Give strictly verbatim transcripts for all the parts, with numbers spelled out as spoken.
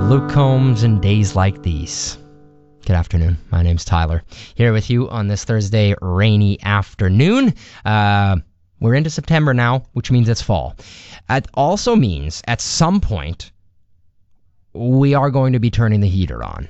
Luke Combs and Days Like These. Good afternoon. My name's Tyler. Here with you on this Thursday rainy afternoon. Uh, we're into September now, which means it's fall. It also means at some point we are going to be turning the heater on.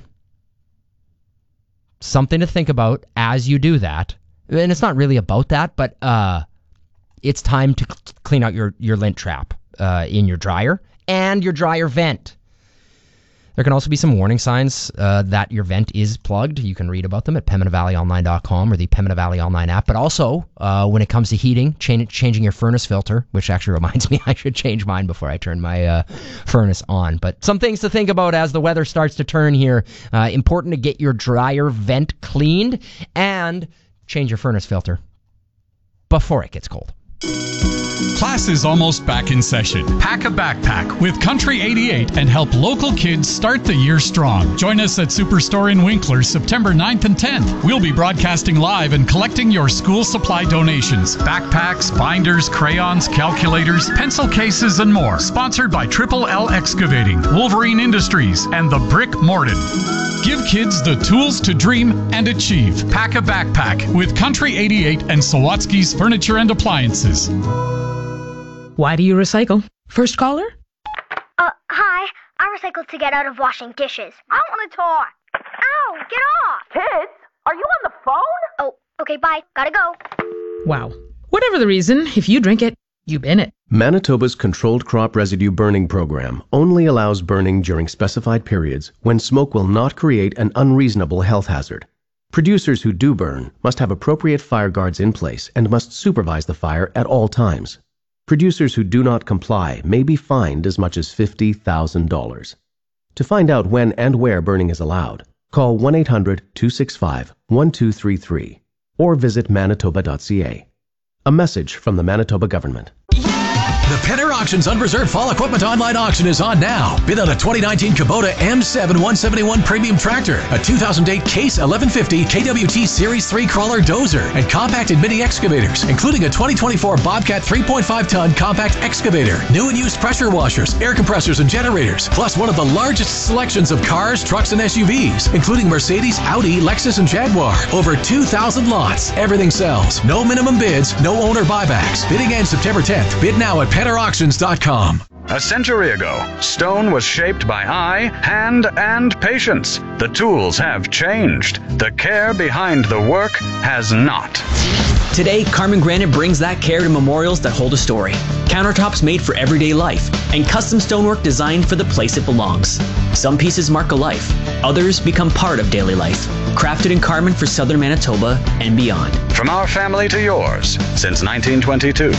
Something to think about as you do that. And it's not really about that, but uh, it's time to c- clean out your, your lint trap uh, in your dryer and your dryer vent. There can also be some warning signs uh, that your vent is plugged. You can read about them at Pembina Valley Online dot com or the Pembina Valley Online app. But also, uh, when it comes to heating, change, changing your furnace filter, which actually reminds me I should change mine before I turn my uh, furnace on. But some things to think about as the weather starts to turn here. Uh, important to get your dryer vent cleaned and change your furnace filter before it gets cold. Class is almost back in session. Pack a backpack with Country eighty-eight and help local kids start the year strong. Join us at Superstore in Winkler September ninth and tenth. We'll be broadcasting live and collecting your school supply donations. Backpacks, binders, crayons, calculators, pencil cases, and more. Sponsored by Triple L Excavating, Wolverine Industries, and the Brick Morden. Give kids the tools to dream and achieve. Pack a backpack with Country eighty-eight and Sawatsky's Furniture and Appliances. Why do you recycle? First caller? Uh, hi. I recycle to get out of washing dishes. I want to talk. Ow, get off. Kids, are you on the phone? Oh, okay, bye. Gotta go. Wow. Whatever the reason, if you drink it, you bin it. Manitoba's Controlled Crop Residue Burning Program only allows burning during specified periods when smoke will not create an unreasonable health hazard. Producers who do burn must have appropriate fire guards in place and must supervise the fire at all times. Producers who do not comply may be fined as much as fifty thousand dollars. To find out when and where burning is allowed, call one eight hundred two six five one two three three or visit manitoba dot c a. A message from the Manitoba government. The Penner Auctions Unreserved Fall Equipment Online Auction is on now. Bid on a twenty nineteen Kubota M seven one seventy-one Premium Tractor, a two thousand eight Case eleven fifty K W T Series three Crawler Dozer, and compacted mini excavators, including a twenty twenty-four Bobcat three point five ton compact excavator, new and used pressure washers, air compressors, and generators, plus one of the largest selections of cars, trucks, and S U Vs, including Mercedes, Audi, Lexus, and Jaguar. Over two thousand lots. Everything sells. No minimum bids, no owner buybacks. Bidding ends September tenth. Bid now at penner auctions dot com. A century ago, stone was shaped by eye, hand, and patience. The tools have changed. The care behind the work has not. Today, Carmen Granite brings that care to memorials that hold a story. Countertops made for everyday life, and custom stonework designed for the place it belongs. Some pieces mark a life, others become part of daily life. Crafted in Carmen for Southern Manitoba and beyond. From our family to yours, since nineteen twenty-two.